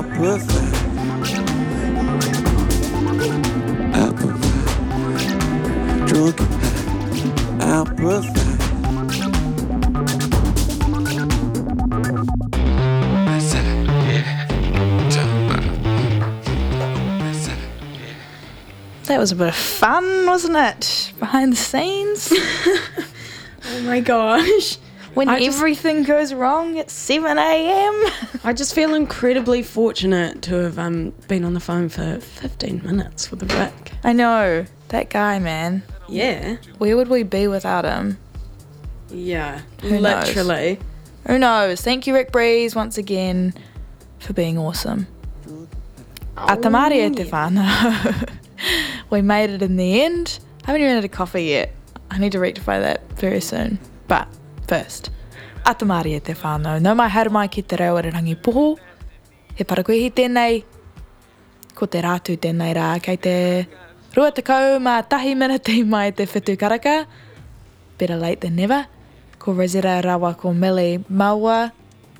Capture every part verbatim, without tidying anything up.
I'll provide. I'll provide. Drunk and high, I'll provide. That's it, yeah. Jump out. That's it, yeah. That was a bit of fun, wasn't it? Behind the scenes. Oh my gosh. When I just- everything goes wrong at seven a.m. I just feel incredibly fortunate to have um, been on the phone for fifteen minutes with Rick. I know. That guy, man. Yeah. Where would we be without him? Yeah. Who knows? Literally. Who knows? Thank you, Rick Breeze, once again, for being awesome. Atamari e te whānau. We made it in the end. I haven't even had a coffee yet. I need to rectify that very soon. But first, atamari e te whānau. Nau mai haere mai ki te reo rangi poho. He parakuihi tēnei. Ko te rātu tēnei rā. Kei te rua te kau mā tahi miniti mai te whitu karaka. Better late than never. Ko Rosetta Rawa ko Millie Maua.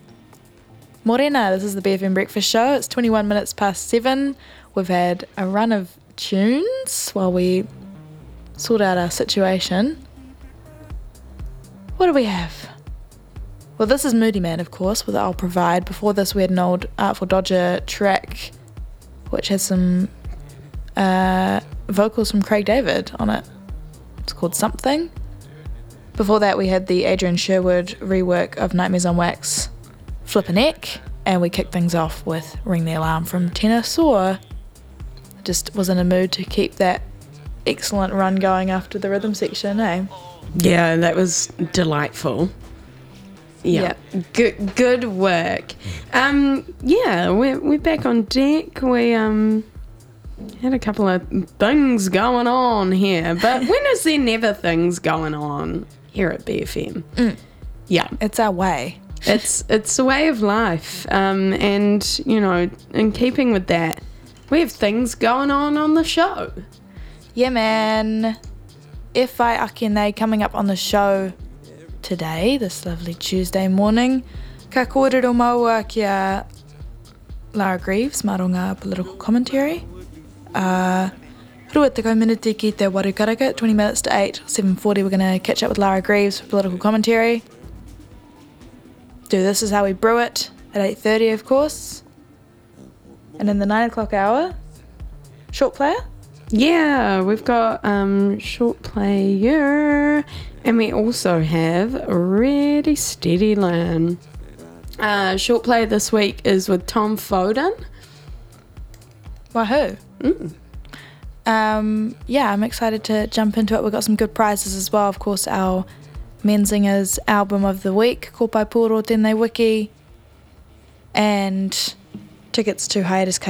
Morena, this is the B F M Breakfast Show. It's twenty-one minutes past seven. We've had a run of tunes while we sort out our situation. What do we have? Well, this is Moody Man, of course, with I'll Provide. Before this, we had an old Artful Dodger track, which has some uh, vocals from Craig David on it. It's called Something. Before that, we had the Adrian Sherwood rework of Nightmares on Wax, Flip a Neck, and we kicked things off with Ring the Alarm from Tenor Saw. I just was in a mood to keep that excellent run going after the rhythm section, eh? Yeah, that was delightful. Yeah. Good good work. Um yeah, we're we're back on deck. We um had a couple of things going on here, but when is there never things going on here at B F M? Mm. Yeah. It's our way. It's it's a way of life. Um and you know, in keeping with that, we have things going on on the show. Yeah, man. F I Akine coming up on the show today, this lovely Tuesday morning. Ka kōrero maua kia Lara Greaves, maronga political commentary. Uh, rua te minute ki te waru karaka, twenty minutes to eight, seven forty, we're going to catch up with Lara Greaves for political commentary. Do This Is How We Brew It at eight thirty, of course. And in the nine o'clock hour, short player. Yeah, we've got um, short player, and we also have Ready Steady Learn. Uh, short play this week is with Tom Foden. Wahoo. Mm. Um, yeah, I'm excited to jump into it. We've got some good prizes as well. Of course, our Menzingers album of the week, Ko Pai Poro Tēnei Wiki, and tickets to Hiatus